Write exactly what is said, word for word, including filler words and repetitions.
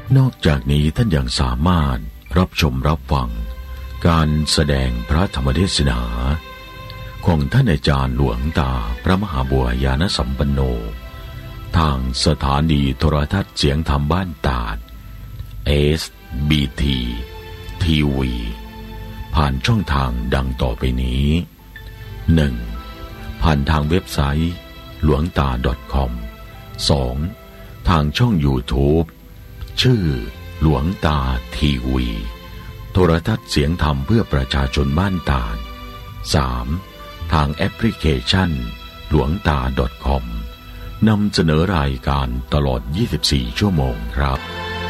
นอกจากนี้ท่านยังสามารถรับชมรับฟังการแสดงพระธรรมเทศนาของท่านอาจารย์หลวงตาพระมหาบัวญาณสัมปันโนทางสถานีโทรทัศน์เสียงธรรมบ้านตาด เอส บี ที ที วี ผ่านช่องทางดังต่อไปนี้ หนึ่ง. ผ่านทางเว็บไซต์หลวงตา .com สอง. ทางช่อง YouTube ชื่อหลวงตาทีวีโทรทัศน์เสียงธรรมเพื่อประชาชนบ้านตาด สาม. ทางแอปพลิเคชันหลวงตา .com นำเสนอรายการตลอดยี่สิบสี่ชั่วโมงครับ